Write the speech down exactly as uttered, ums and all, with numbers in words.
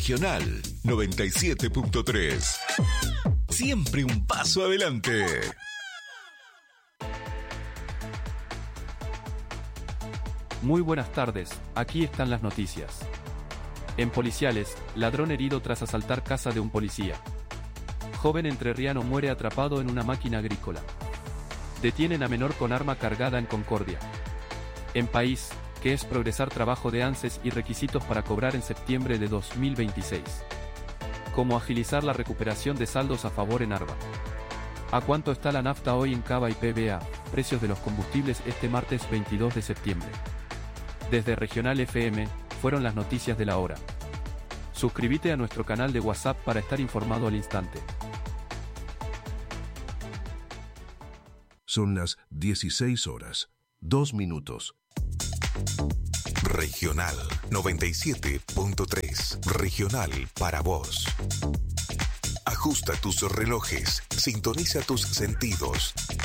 Regional noventa y siete punto tres. Siempre un paso adelante. Muy buenas tardes, aquí están las noticias. En Policiales, ladrón herido tras asaltar casa de un policía. Joven entrerriano muere atrapado en una máquina agrícola. Detienen a menor con arma cargada en Concordia. En País, que es progresar trabajo de ANSES y requisitos para cobrar en septiembre de dos mil veintiséis. Cómo agilizar la recuperación de saldos a favor en Arba. ¿A cuánto está la nafta hoy en Cava y P B A? Precios de los combustibles este martes veintidós de septiembre. Desde Regional F M, fueron las noticias de la hora. Suscríbete a nuestro canal de WhatsApp para estar informado al instante. Son las dieciséis horas, dos minutos. Regional noventa y siete punto tres. Regional para vos. Ajusta tus relojes, sintoniza tus sentidos.